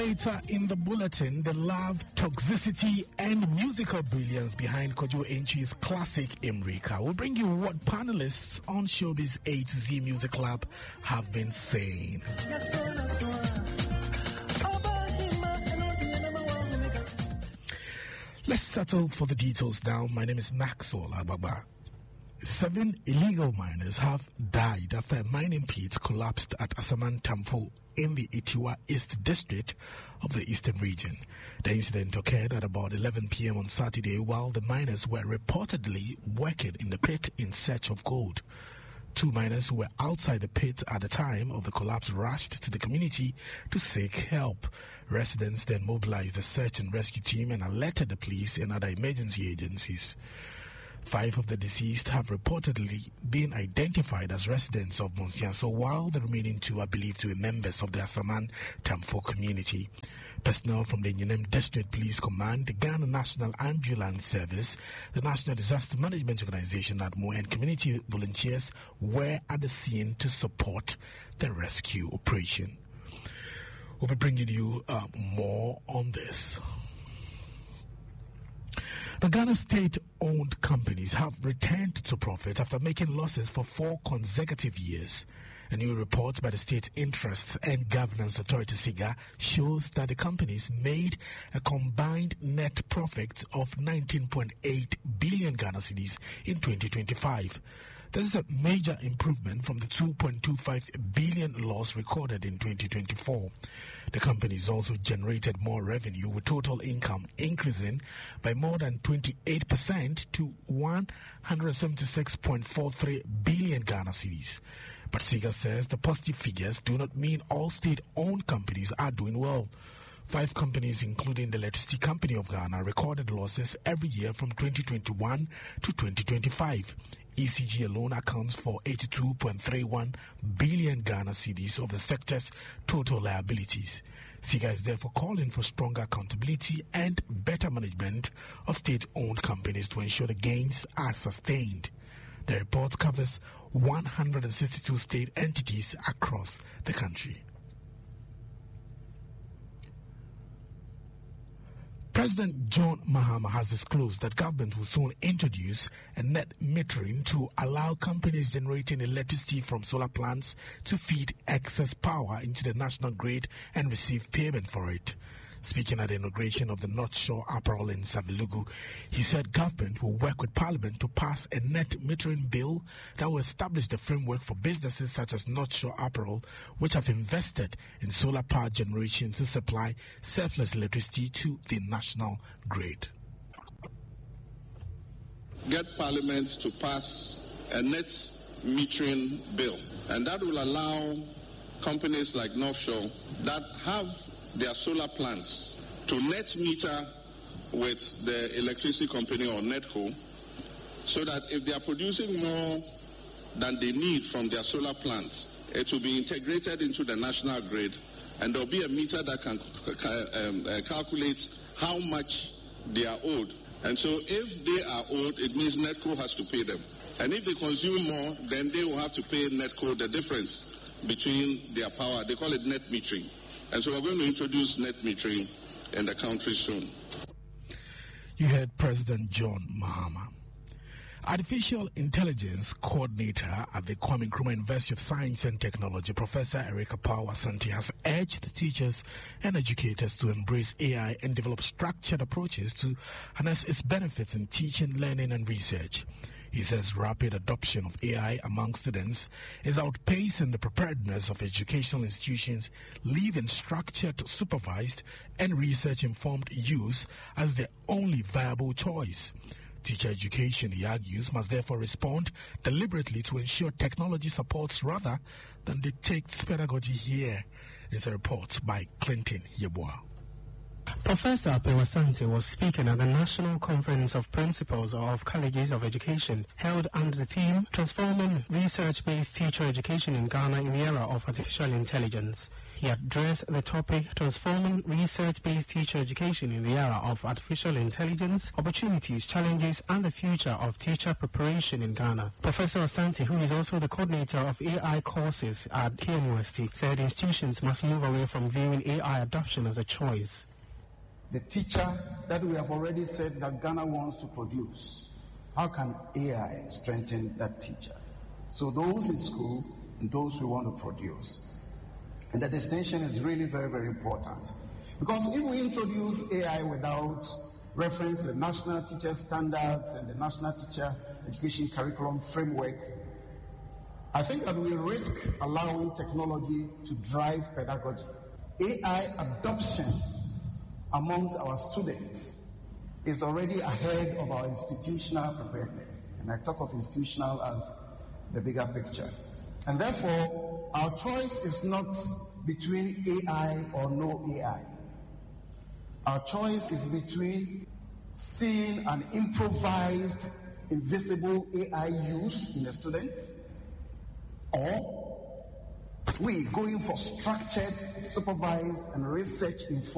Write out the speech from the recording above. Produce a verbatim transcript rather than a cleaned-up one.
Later in the bulletin, the love, toxicity, and musical brilliance behind Kojo Enchi's classic Imrika. We'll bring you what panelists on Showbiz A to Z Music Lab have been saying. Let's settle for the details now. My name is Maxwell Agbagba. Seven illegal miners have died after a mining pit collapsed at Asaman Tamfo in the Itiwa East District of the Eastern Region. The incident occurred at about eleven p.m. on Saturday while the miners were reportedly working in the pit in search of gold. Two miners who were outside the pit at the time of the collapse rushed to the community to seek help. Residents then mobilized the search and rescue team and alerted the police and other emergency agencies. Five of the deceased have reportedly been identified as residents of Monsianso, while the remaining two are believed to be members of the Asaman Tamfo community. Personnel from the Nyenem District Police Command, the Ghana National Ambulance Service, the National Disaster Management Organization, ADMO, and community volunteers were at the scene to support the rescue operation. We'll be bringing you uh, more on this. The Ghana state-owned companies have returned to profit after making losses for four consecutive years. A new report by the State Interests and Governance Authority, SIGA, shows that the companies made a combined net profit of nineteen point eight billion Ghana cedis in twenty twenty-five. This is a major improvement from the two point two five billion loss recorded in twenty twenty-four. The companies also generated more revenue, with total income increasing by more than twenty-eight percent to one hundred seventy-six point four three billion Ghana cedis. But SIGA says the positive figures do not mean all state-owned companies are doing well. Five companies, including the Electricity Company of Ghana, recorded losses every year from twenty twenty-one to twenty twenty-five. E C G alone accounts for eighty-two point three one billion Ghana cedis of the sector's total liabilities. SIGA is therefore calling for stronger accountability and better management of state-owned companies to ensure the gains are sustained. The report covers one hundred sixty-two state entities across the country. President John Mahama has disclosed that government will soon introduce a net metering to allow companies generating electricity from solar plants to feed excess power into the national grid and receive payment for it. Speaking at the inauguration of the North Shore Apparel in Savilugu, he said government will work with Parliament to pass a net metering bill that will establish the framework for businesses such as North Shore Apparel, which have invested in solar power generation to supply surplus electricity to the national grid. Get Parliament to pass a net metering bill, and that will allow companies like North Shore that have their solar plants to net meter with the electricity company or NETCO, so that if they are producing more than they need from their solar plants, it will be integrated into the national grid, and there will be a meter that can um, uh, calculate how much they are owed. And so if they are owed, it means NETCO has to pay them. And if they consume more, then they will have to pay NETCO the difference between their power. They call it net metering. And so we're going to introduce net metering in the country soon. You heard President John Mahama. Artificial Intelligence Coordinator at the Kwame Nkrumah University of Science and Technology, Professor Erika Pau Asante, has urged teachers and educators to embrace A I and develop structured approaches to harness its benefits in teaching, learning, and research. He says rapid adoption of A I among students is outpacing the preparedness of educational institutions, leaving structured, supervised, and research-informed use as the only viable choice. Teacher education, he argues, must therefore respond deliberately to ensure technology supports rather than dictates pedagogy. Here is a report by Clinton Yeboah. Professor Pau Asante was speaking at the National Conference of Principals of Colleges of Education, held under the theme Transforming Research-Based Teacher Education in Ghana in the Era of Artificial Intelligence. He addressed the topic transforming research-based teacher education in the era of artificial intelligence, opportunities, challenges, and the future of teacher preparation in Ghana. Professor Asante, who is also the coordinator of A I courses at K N U S T, said institutions must move away from viewing A I adoption as a choice. The teacher that we have already said that Ghana wants to produce, how can A I strengthen that teacher? So those in school and those we want to produce. And the distinction is really very, very important. Because if we introduce A I without reference to the national teacher standards and the national teacher education curriculum framework, I think that we risk allowing technology to drive pedagogy. A I adoption amongst our students is already ahead of our institutional preparedness. And I talk of institutional as the bigger picture. And therefore, our choice is not between A I or no A I. Our choice is between seeing an improvised, invisible A I use in a student, or we going for structured, supervised, and research-informed